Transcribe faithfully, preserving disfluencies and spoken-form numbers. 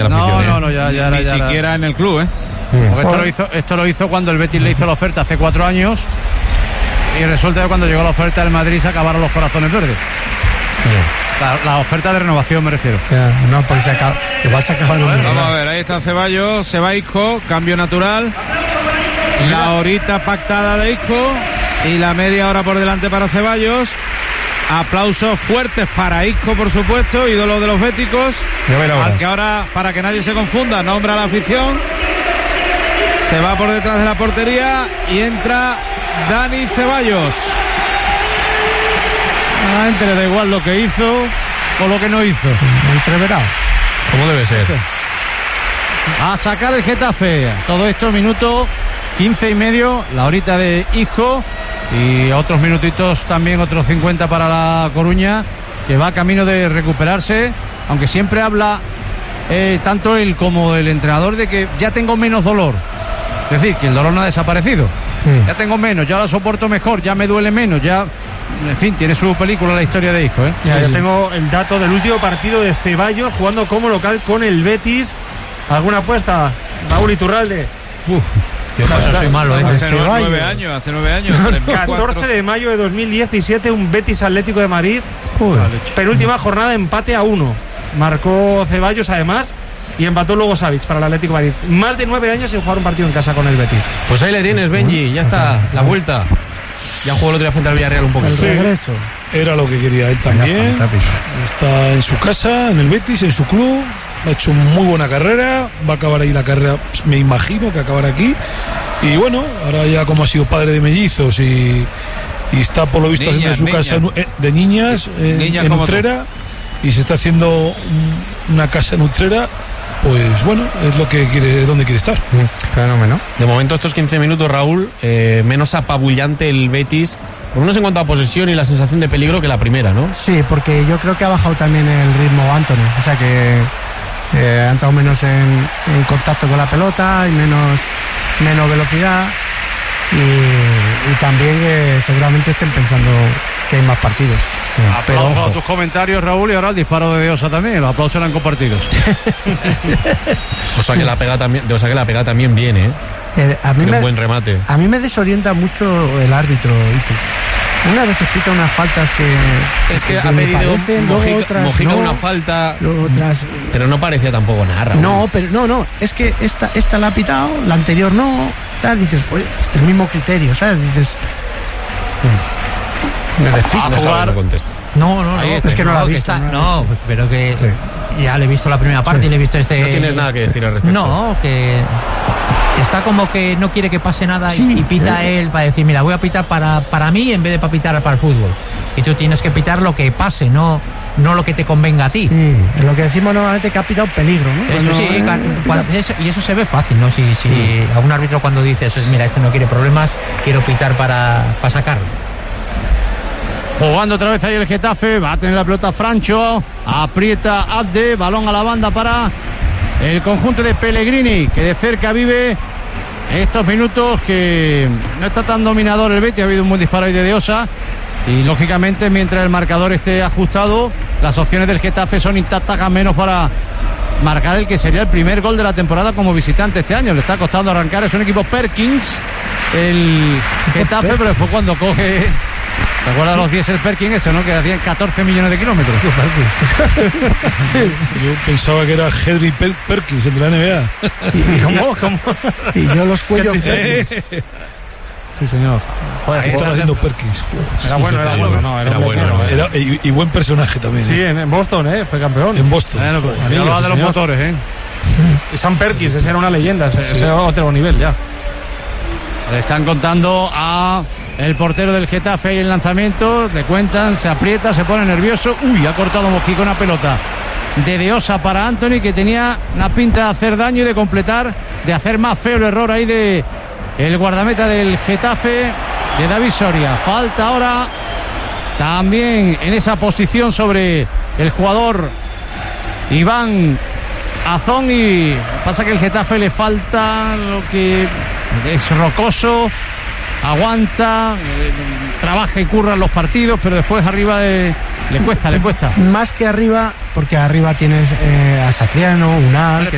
No, no, no, ya, ya Ni era, ya siquiera era. en el club, ¿eh? Porque esto lo hizo, esto lo hizo cuando el Betis le hizo la oferta hace cuatro años y resulta que cuando llegó la oferta del Madrid se acabaron los corazones verdes. La, la oferta de renovación me refiero. Ya, no, porque se acaba, igual se acabaron. Bueno, vamos a ver, ahí está Ceballos, se va Isco, cambio natural. La horita pactada de Isco y la media hora por delante para Ceballos. Aplausos fuertes para Isco, por supuesto, ídolo de los béticos, al que ahora, para que nadie se confunda, nombra a la afición. Se va por detrás de la portería y entra Dani Ceballos. A la gente le da igual lo que hizo o lo que no hizo. Entreverado. ¿Cómo debe ser? A sacar el Getafe. Todo esto, minuto quince y medio, la horita de Isco. Y otros minutitos también, otros cincuenta para La Coruña, que va camino de recuperarse, aunque siempre habla eh, tanto él como el entrenador de que ya tengo menos dolor. Es decir, que el dolor no ha desaparecido. Sí. Ya tengo menos, ya lo soporto mejor, ya me duele menos, ya... En fin, tiene su película la historia de Isco, ¿eh? Ya, sí, yo sí. tengo el dato del último partido de Ceballos jugando como local con el Betis. ¿Alguna apuesta, Raúl Iturralde? Uf. Yo para eso soy malo, ¿eh? Hace nueve años, hace nueve años. catorce de mayo de dos mil diecisiete, un Betis Atlético de Madrid. Joder. Penúltima jornada, empate a uno. Marcó Ceballos además y empató luego Savic para el Atlético de Madrid. Más de nueve años sin jugar un partido en casa con el Betis. Pues ahí le tienes, Benji, ya está, la vuelta. Ya jugó el otro día frente al Villarreal un poco. El regreso. Era lo que quería él también. Está en su casa, en el Betis, en su club. Ha hecho muy buena carrera. Va a acabar ahí la carrera, me imagino que acabará aquí. Y bueno, ahora ya como ha sido padre de mellizos y, y está por lo visto niñas, haciendo su niñas. casa de niñas en, Niñas en como Utrera. Y se está haciendo un, una casa en Utrera. Pues bueno, es lo que quiere, donde quiere estar. Fenómeno. De momento estos quince minutos, Raúl, eh, menos apabullante el Betis, por lo menos en cuanto a posesión y la sensación de peligro que la primera, ¿no? Sí, porque yo creo que ha bajado también el ritmo Anthony, o sea que eh, ha entrado menos en, en contacto con la pelota y menos, menos velocidad y, y también eh, seguramente estén pensando que hay más partidos. Pero Aplauso ojo. a tus comentarios, Raúl, y ahora el disparo de Diosa también. Los aplausos eran compartidos. O sea que la pega también, o sea que la pega también viene, ¿eh? Eh, a, mí Tiene me, un buen remate. a mí me desorienta mucho el árbitro, Itu. Una vez pita unas faltas que Es que ha me pedido parecen, luego Mojica, otras Mojica no, una falta, luego otras pero no parecía tampoco nada, Raúl. no, pero no, no, es que esta, esta la ha pitado, la anterior no, tal, dices, oye, el mismo criterio, ¿sabes? Dices, me despisto. No sabe, no contesta. No, no, no. Ahí está. Es que no la ha que visto, está- no la ha no, visto. pero que Sí. ya le he visto la primera parte Sí. y le he visto este. No tienes nada que decir al respecto. No, que está como que no quiere que pase nada y- Sí, y, pita eh. él para decir, mira, voy a pitar para, para mí en vez de para pitar para el fútbol. Y tú tienes que pitar lo que pase, no, no lo que te convenga a ti. Sí, es lo que decimos normalmente que ha pitado peligro, ¿no? Eso Cuando, sí, eh, ca- pita- cuando- eso- y eso se ve fácil, ¿no? Si, si a un árbitro cuando dices, mira, este no quiere problemas, quiero pitar para, para sacarlo. Jugando otra vez ahí el Getafe, va a tener la pelota Francho, aprieta Abde, balón a la banda para el conjunto de Pellegrini, que de cerca vive estos minutos, que no está tan dominador el Betis, ha habido un buen disparo ahí de Deosa, y lógicamente mientras el marcador esté ajustado, las opciones del Getafe son intactas, a menos para marcar el que sería el primer gol de la temporada como visitante este año. Le está costando arrancar, es un equipo Perkins, el Getafe, pero después cuando coge... ¿Te acuerdas de los diésel Perkins ese, no? Que hacían catorce millones de kilómetros. Yo pensaba que era Henry Per- Perkins, el de la N B A. ¿Cómo? ¿Cómo? Y yo los cuellos Perkins. Sí, señor. Joder, Ahí estaba haciendo Perkins. Era bueno, era bueno, no, era, Era un bueno, bueno, era eh. Era- y, y buen personaje también. Sí, ¿eh? en, en Boston, ¿eh? Fue campeón. En Boston. Bueno, pues, Amigo, ya hablaba sí, de los señor. motores, ¿eh? Y Sam Perkins, ese era una leyenda, ese ese era otro nivel ya. Le están contando a el portero del Getafe y el lanzamiento, le cuentan, se aprieta, se pone nervioso. Uy, ha cortado Mojica una pelota de Deosa para Anthony, que tenía una pinta de hacer daño y de completar, de hacer más feo el error ahí de el guardameta del Getafe, de David Soria. Falta ahora también en esa posición sobre el jugador Iván Azón, y pasa que el Getafe le falta lo que es rocoso, aguanta, eh, trabaja y curra en los partidos, pero después arriba eh, le cuesta, le cuesta. Más que arriba, porque arriba tienes eh, a Satriano, Unal, que